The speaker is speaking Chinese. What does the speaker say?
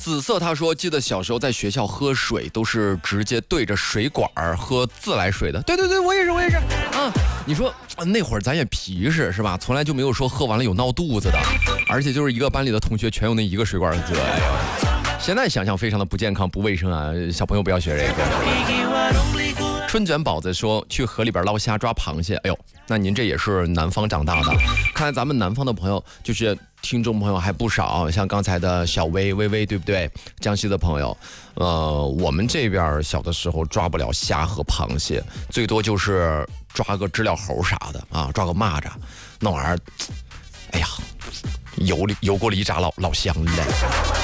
紫色他说，记得小时候在学校喝水都是直接对着水管喝自来水的。对对对，我也是啊。你说那会儿咱也皮实是吧？从来就没有说喝完了有闹肚子的，而且就是一个班里的同学全用那一个水管喝。现在想想非常的不健康不卫生啊，小朋友不要学这个。春卷宝子说去河里边捞虾抓螃蟹，哎呦，那您这也是南方长大的，看来咱们南方的朋友就是听众朋友还不少，像刚才的小薇薇对不对？江西的朋友，我们这边小的时候抓不了虾和螃蟹，最多就是抓个知了猴啥的啊，抓个蚂蚱，那玩意儿，哎呀，油锅里一炸老香了。